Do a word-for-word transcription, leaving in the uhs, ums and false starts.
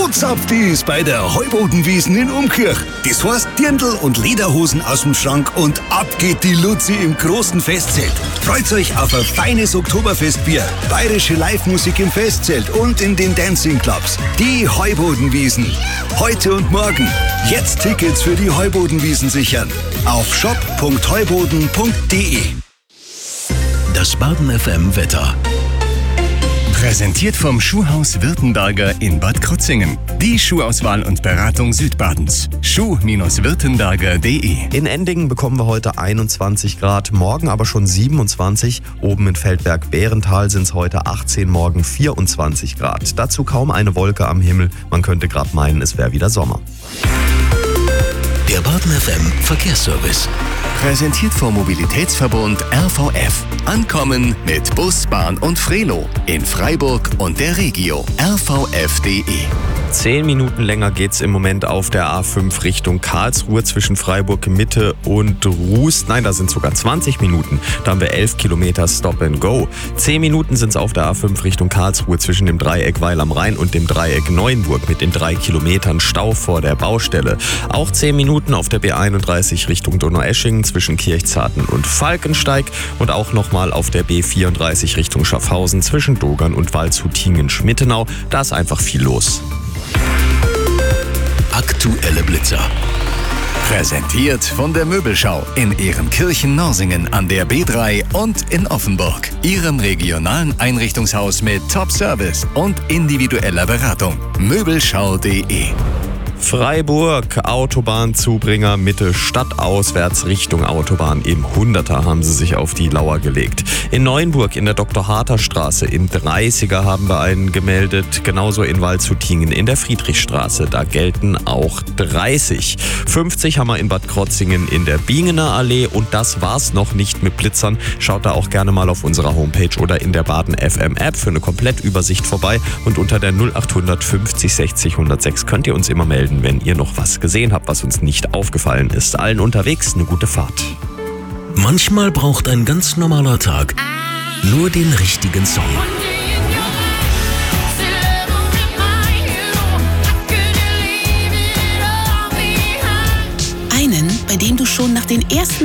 So zapft es bei der Heubodenwiesen in Umkirch. Das heißt Dirndl und Lederhosen aus dem Schrank und ab geht die Luzi im großen Festzelt. Freut euch auf ein feines Oktoberfestbier, bayerische Live-Musik im Festzelt und in den Dancing-Clubs. Die Heubodenwiesen. Heute und morgen. Jetzt Tickets für die Heubodenwiesen sichern. Auf shop punkt heuboden punkt de. Das Baden F M Wetter. Präsentiert vom Schuhhaus Württemberger in Bad Krozingen. Die Schuhauswahl und Beratung Südbadens. schuh württemberger punkt de. In Endingen bekommen wir heute einundzwanzig Grad, morgen aber schon siebenundzwanzig. Oben in Feldberg-Bärental sind es heute achtzehn, morgen vierundzwanzig Grad. Dazu kaum eine Wolke am Himmel. Man könnte gerade meinen, es wäre wieder Sommer. Der Baden F M Verkehrsservice. Präsentiert vom Mobilitätsverbund R V F. Ankommen mit Bus, Bahn und Frelo. In Freiburg und der Regio. r v f punkt de. Zehn Minuten länger geht's im Moment auf der A fünf Richtung Karlsruhe zwischen Freiburg Mitte und Ruß. Nein, da sind sogar zwanzig Minuten. Da haben wir elf Kilometer Stop and Go. Zehn Minuten sind's auf der A fünf Richtung Karlsruhe zwischen dem Dreieck Weil am Rhein und dem Dreieck Neuenburg mit den drei Kilometern Stau vor der Baustelle. Auch zehn Minuten auf der B einunddreißig Richtung Donaueschingen zwischen Kirchzarten und Falkensteig und auch nochmal auf der B vierunddreißig Richtung Schaffhausen zwischen Dogern und Waldshut-Schmittenau. Da ist einfach viel los. Aktuelle Blitzer. Präsentiert von der Möbelschau in Ehrenkirchen-Norsingen an der B drei und in Offenburg. Ihrem regionalen Einrichtungshaus mit Top-Service und individueller Beratung. möbelschau punkt de. Freiburg, Autobahnzubringer Mitte stadtauswärts Richtung Autobahn im Hunderter haben sie sich auf die Lauer gelegt. In Neuenburg in der Doktor-Harter-Straße im dreißiger haben wir einen gemeldet, genauso in Waldshut-Tingen in der Friedrichstraße, da gelten auch dreißig. fünfzig haben wir in Bad Krozingen in der Bingener Allee und das war's noch nicht mit Blitzern. Schaut da auch gerne mal auf unserer Homepage oder in der Baden F M App für eine Komplettübersicht vorbei und unter der null acht fünfzig sechzig hundertsechs könnt ihr uns immer melden, wenn ihr noch was gesehen habt, was uns nicht aufgefallen ist. Allen unterwegs eine gute Fahrt. Manchmal braucht ein ganz normaler Tag nur den richtigen Song. Einen, bei dem du schon nach den ersten